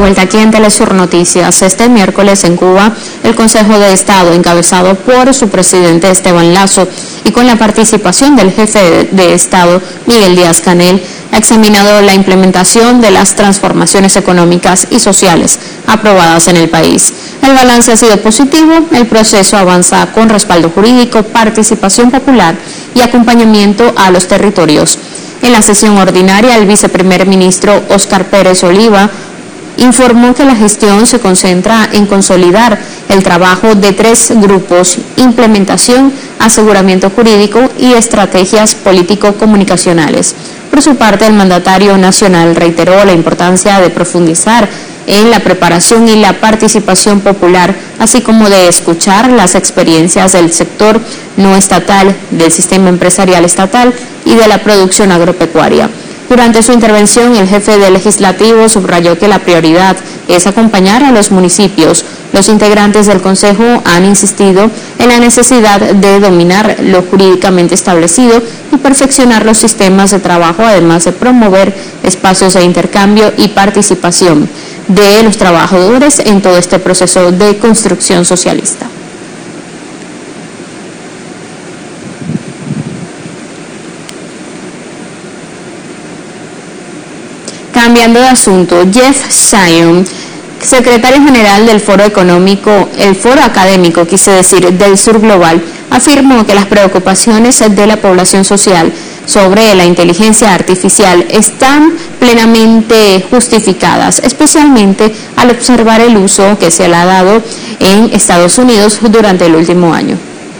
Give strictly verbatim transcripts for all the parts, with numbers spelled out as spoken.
vuelta aquí en Telesur Noticias. Este miércoles en Cuba, el Consejo de Estado, encabezado por su presidente Esteban Lazo y con la participación del jefe de Estado, Miguel Díaz-Canel, ha examinado la implementación de las transformaciones económicas y sociales aprobadas en el país. El balance ha sido positivo, el proceso avanza con respaldo jurídico, participación popular y acompañamiento a los territorios. En la sesión ordinaria, el viceprimer ministro Óscar Pérez Oliva informó que la gestión se concentra en consolidar el trabajo de tres grupos: implementación, aseguramiento jurídico y estrategias político-comunicacionales. Por su parte, el mandatario nacional reiteró la importancia de profundizar en la preparación y la participación popular, así como de escuchar las experiencias del sector no estatal, del sistema empresarial estatal y de la producción agropecuaria. Durante su intervención, el jefe del legislativo subrayó que la prioridad es acompañar a los municipios. Los integrantes del Consejo han insistido en la necesidad de dominar lo jurídicamente establecido y perfeccionar los sistemas de trabajo, además de promover espacios de intercambio y participación de los trabajadores en todo este proceso de construcción socialista. Cambiando de asunto, Jeff Zion, secretario general del Foro Económico, el Foro Académico, quise decir, del Sur Global, afirmó que las preocupaciones de la población social sobre la inteligencia artificial están plenamente justificadas, especialmente al observar el uso que se le ha dado en Estados Unidos durante el último año.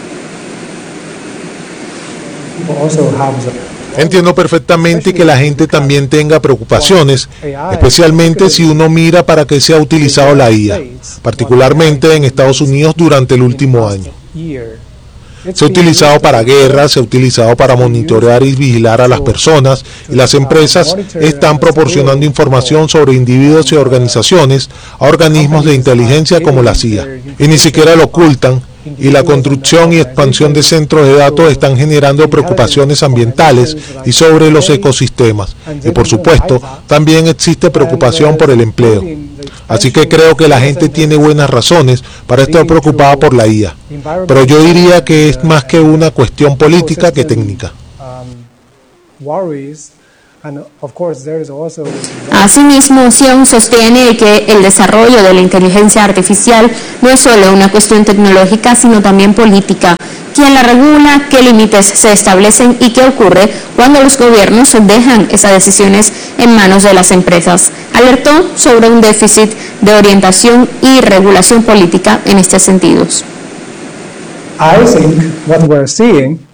Entiendo perfectamente que la gente también tenga preocupaciones, especialmente si uno mira para qué se ha utilizado la I A, particularmente en Estados Unidos durante el último año. Se ha utilizado para guerras, se ha utilizado para monitorear y vigilar a las personas, y las empresas están proporcionando información sobre individuos y organizaciones a organismos de inteligencia como la C I A, y ni siquiera lo ocultan. Y la construcción y expansión de centros de datos están generando preocupaciones ambientales y sobre los ecosistemas. Y por supuesto, también existe preocupación por el empleo. Así que creo que la gente tiene buenas razones para estar preocupada por la I A. Pero yo diría que es más que una cuestión política que técnica. Asimismo, Sion sostiene que el desarrollo de la inteligencia artificial no es solo una cuestión tecnológica, sino también política. ¿Quién la regula? ¿Qué límites se establecen? ¿Y qué ocurre cuando los gobiernos dejan esas decisiones en manos de las empresas? Alertó sobre un déficit de orientación y regulación política en estos sentidos. I think what we're seeing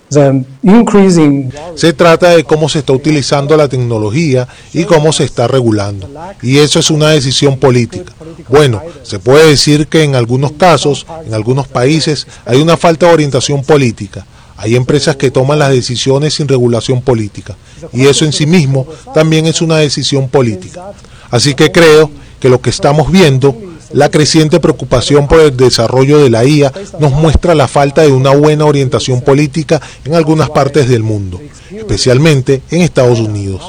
Se trata de cómo se está utilizando la tecnología y cómo se está regulando. Y eso es una decisión política. Bueno, se puede decir que en algunos casos, en algunos países, hay una falta de orientación política. Hay empresas que toman las decisiones sin regulación política. Y eso en sí mismo también es una decisión política. Así que creo que lo que estamos viendo, la creciente preocupación por el desarrollo de la I A, nos muestra la falta de una buena orientación política en algunas partes del mundo, especialmente en Estados Unidos.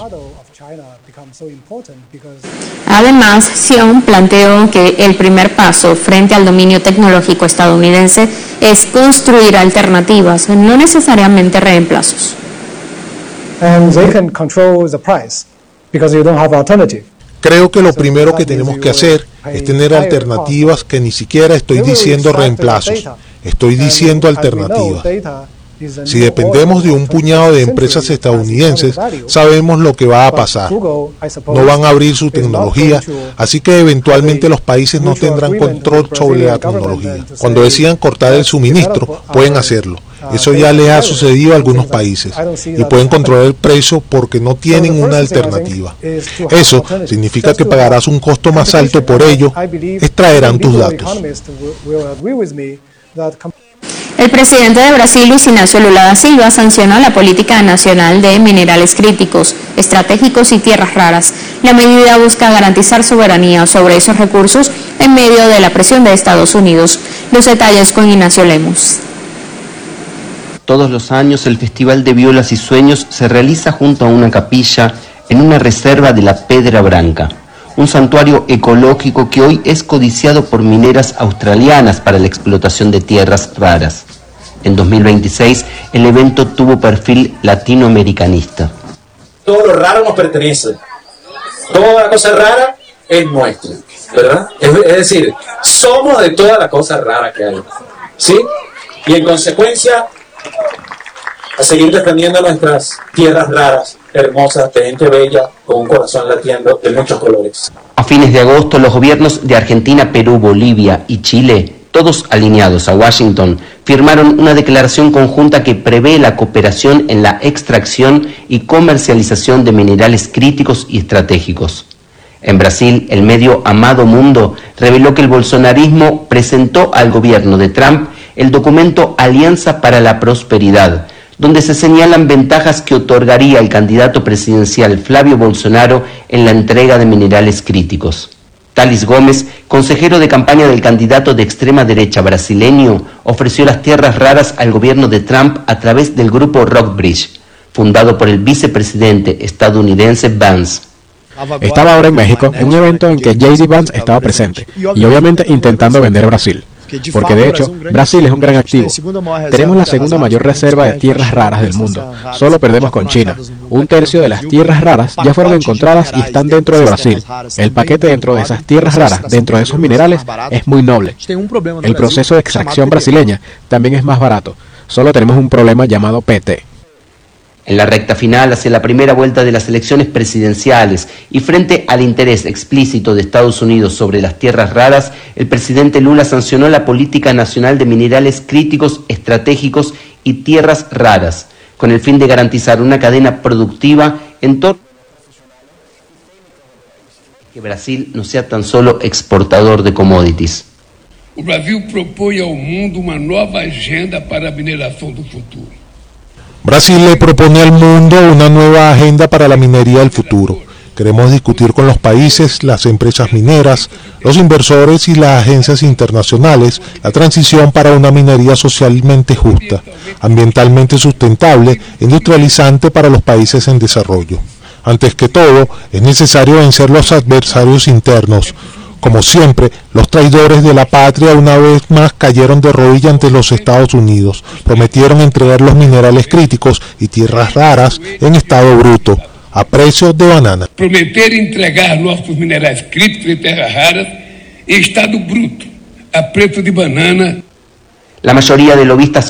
Además, Sion planteó que el primer paso frente al dominio tecnológico estadounidense es construir alternativas, no necesariamente reemplazos. And they can control the price because you don't have alternative. Creo que lo primero que tenemos que hacer es tener alternativas, que ni siquiera estoy diciendo reemplazos, estoy diciendo alternativas. Si dependemos de un puñado de empresas estadounidenses, sabemos lo que va a pasar. No van a abrir su tecnología, así que eventualmente los países no tendrán control sobre la tecnología. Cuando decidan cortar el suministro, pueden hacerlo. Eso ya les ha sucedido a algunos países y pueden controlar el precio porque no tienen una alternativa. Eso significa que pagarás un costo más alto por ello, extraerán tus datos. El presidente de Brasil, Luis Inácio Lula da Silva, sancionó la política nacional de minerales críticos, estratégicos y tierras raras. La medida busca garantizar soberanía sobre esos recursos en medio de la presión de Estados Unidos. Los detalles con Ignacio Lemus. Todos los años el Festival de Violas y Sueños se realiza junto a una capilla en una reserva de la Pedra Branca, un santuario ecológico que hoy es codiciado por mineras australianas para la explotación de tierras raras. En dos mil veintiséis, el evento tuvo perfil latinoamericanista. Todo lo raro nos pertenece. Toda la cosa rara es nuestra, ¿verdad? Es, es decir, somos de toda la cosa rara que hay, ¿sí? Y en consecuencia, a seguir defendiendo nuestras tierras raras, hermosas, de gente bella, con un corazón latiendo de muchos colores. A fines de agosto, los gobiernos de Argentina, Perú, Bolivia y Chile, todos alineados a Washington, firmaron una declaración conjunta que prevé la cooperación en la extracción y comercialización de minerales críticos y estratégicos. En Brasil, el medio Amado Mundo reveló que el bolsonarismo presentó al gobierno de Trump el documento Alianza para la Prosperidad, donde se señalan ventajas que otorgaría el candidato presidencial Flavio Bolsonaro en la entrega de minerales críticos. Thales Gómez, consejero de campaña del candidato de extrema derecha brasileño, ofreció las tierras raras al gobierno de Trump a través del grupo Rockbridge, fundado por el vicepresidente estadounidense Vance. Estaba ahora en México en un evento en que J D Vance estaba presente y obviamente intentando vender Brasil. Porque de hecho, Brasil es un gran activo. Tenemos la segunda mayor reserva de tierras raras del mundo. Solo perdemos con China. Un tercio de las tierras raras ya fueron encontradas y están dentro de Brasil. El paquete dentro de esas tierras raras, dentro de esos minerales, es muy noble. El proceso de extracción brasileña también es más barato. Solo tenemos un problema llamado P T. En la recta final, hacia la primera vuelta de las elecciones presidenciales y frente al interés explícito de Estados Unidos sobre las tierras raras, el presidente Lula sancionó la Política Nacional de Minerales Críticos, Estratégicos y Tierras Raras, con el fin de garantizar una cadena productiva en torno a que Brasil no sea tan solo exportador de commodities. O Brasil propõe ao mundo uma nova agenda para a mineração do futuro. Brasil le propone al mundo una nueva agenda para la minería del futuro. Queremos discutir con los países, las empresas mineras, los inversores y las agencias internacionales la transición para una minería socialmente justa, ambientalmente sustentable e industrializante para los países en desarrollo. Antes que todo, es necesario vencer los adversarios internos. Como siempre, los traidores de la patria una vez más cayeron de rodillas ante los Estados Unidos. Prometieron entregar los minerales críticos y tierras raras en estado bruto, a precio de banana. Prometer entregar nossos minerais críticos y tierras raras en estado bruto, a precio de banana. La mayoría de lobistas